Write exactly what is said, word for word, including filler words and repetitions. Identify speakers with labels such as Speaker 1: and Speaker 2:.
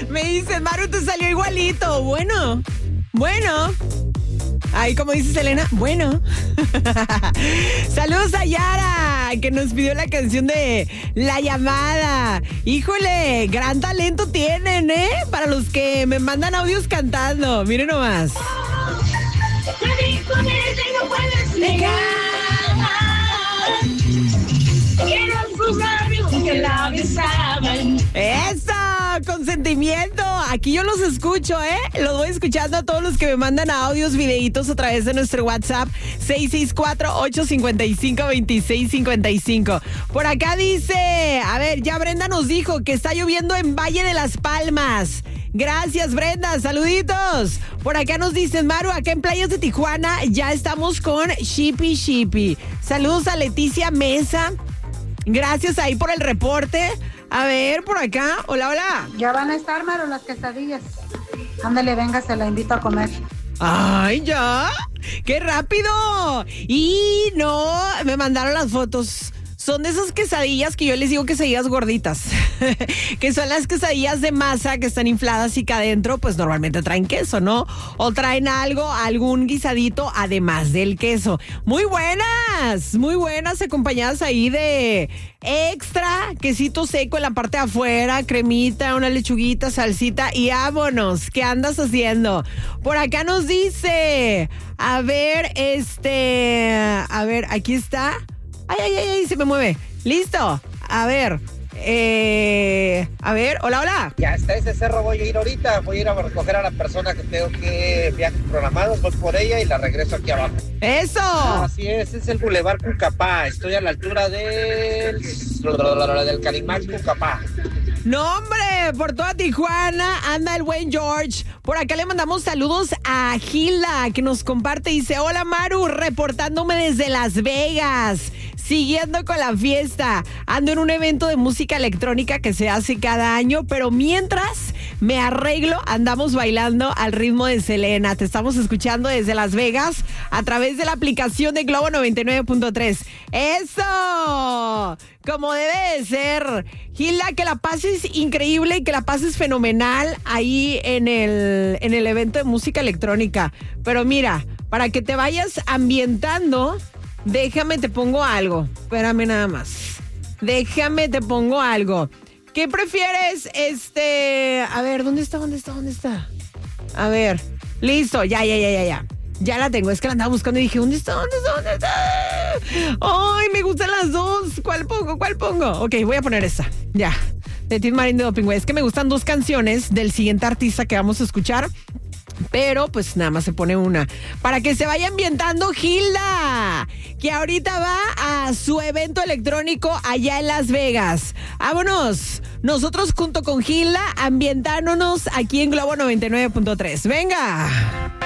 Speaker 1: Me dice, Maru, te salió igualito. Bueno, bueno. Ay, como dice Selena, bueno. Saludos a Yara, que nos pidió la canción de La Llamada. Híjole, gran talento tienen, ¿eh? Para los que me mandan audios cantando. Miren nomás.
Speaker 2: No puedes negar. Quiero sus labios que la besaban.
Speaker 1: ¡Eso! ¡Consentimiento! Aquí yo los escucho, ¿eh? Los voy escuchando a todos los que me mandan audios, videitos a través de nuestro WhatsApp seis seis cuatro, ocho cinco cinco, dos seis cinco cinco. Por acá dice, a ver, ya Brenda nos dijo que está lloviendo en Valle de las Palmas. Gracias, Brenda, saluditos. Por acá nos dicen, Maru, acá en Playas de Tijuana ya estamos con Shippy Shippy. Saludos a Leticia Mesa. Gracias ahí por el reporte. A ver, por acá. Hola, hola.
Speaker 3: Ya van a estar, Maru, las quesadillas. Ándale, venga, se la invito a comer.
Speaker 1: ¡Ay, ya! ¡Qué rápido! Y no, me mandaron las fotos. Son de esas quesadillas que yo les digo quesadillas gorditas. Que son las quesadillas de masa que están infladas y que adentro pues normalmente traen queso, ¿no? O traen algo, algún guisadito además del queso. Muy buenas, muy buenas, acompañadas ahí de extra, quesito seco en la parte de afuera, cremita, una lechuguita, salsita y vámonos. ¿Qué andas haciendo? Por acá nos dice, a ver, este, a ver, aquí está. Ay, ay, ay, ay, se me mueve. Listo. A ver. Eh, a ver, hola, hola.
Speaker 4: Ya está ese cerro, voy a ir ahorita. Voy a ir a recoger a la persona que tengo que viajes programados. Voy por ella y la regreso aquí abajo.
Speaker 1: ¡Eso!
Speaker 4: Ah, así es, es el Boulevard Cucapá. Estoy a la altura del... del Calimax Cucapá.
Speaker 1: No, hombre, por toda Tijuana anda el buen George. Por acá le mandamos saludos a Gilda, que nos comparte. Dice, hola Maru, reportándome desde Las Vegas, siguiendo con la fiesta. Ando en un evento de música electrónica que se hace cada año, pero mientras me arreglo, andamos bailando al ritmo de Selena. Te estamos escuchando desde Las Vegas a través de la aplicación de Globo noventa y nueve punto tres. ¡Eso! Como debe de ser. Gilda, que la pases increíble y que la pases fenomenal ahí en el, en el evento de música electrónica. Pero mira, para que te vayas ambientando, déjame te pongo algo. Espérame nada más. Déjame te pongo algo. ¿Qué prefieres? Este... A ver, ¿dónde está? ¿Dónde está? ¿Dónde está? A ver. Listo, ya, ya, ya, ya, ya. Ya la tengo, es que la andaba buscando y dije, ¿dónde está? ¿Dónde está? ¿Dónde está? ¡Ay, me gustan las dos! ¿Cuál pongo? ¿Cuál pongo? Ok, voy a poner esta. Ya. De Tin Marín de Doping, güey. Es que me gustan dos canciones del siguiente artista que vamos a escuchar. Pero pues nada más se pone una. Para que se vaya ambientando Gilda, que ahorita va a su evento electrónico allá en Las Vegas. ¡Vámonos! Nosotros junto con Gilda ambientándonos aquí en Globo noventa y nueve punto tres. ¡Venga!